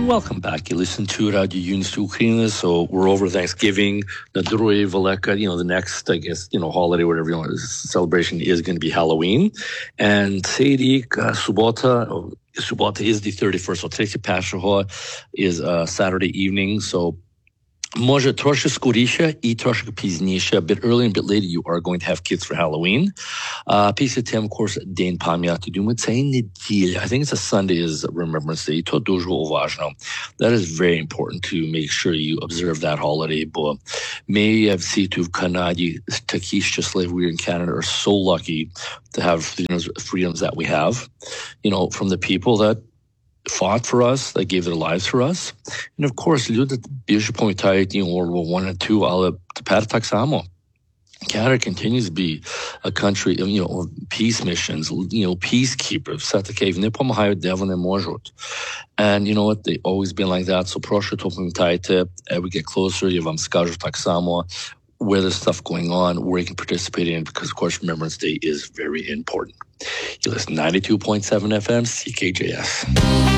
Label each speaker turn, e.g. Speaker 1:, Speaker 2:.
Speaker 1: Welcome back. You listen to Radio Юність України. So we're over Thanksgiving. The Drury Veleka, the next, I guess, holiday, whatever you want, celebration is going to be Halloween. And Seirik, Subota is the 31st. So Tretє Першого is Saturday evening. So може трошки скоріше і трошки пізніше, a bit early and a bit later, you are going to have kids for Halloween. Після тим, of course, День пам'яті. Думаю, це неділя. I think it's a Sunday is Remembrance Day. То дуже уважно. That is very important to make sure you observe that holiday. Бо ми всі тут в Канаді такі щасливі. We in Canada are so lucky to have freedoms that we have, from the people that fought for us, that gave their lives for us. And of course, люди більше пам'ятають, World War I and II, але тепер так само. Canada continues to be a country of peace missions, peacekeepers. Все таке, вони допомагають, де вони можуть. And you know what? They always been like that. So прошу то пам'ятайте, as we get closer, я вам скажу так само, where there's stuff going on, where you can participate in, because of course Remembrance Day is very important. You listen 92.7 FM, CKJS.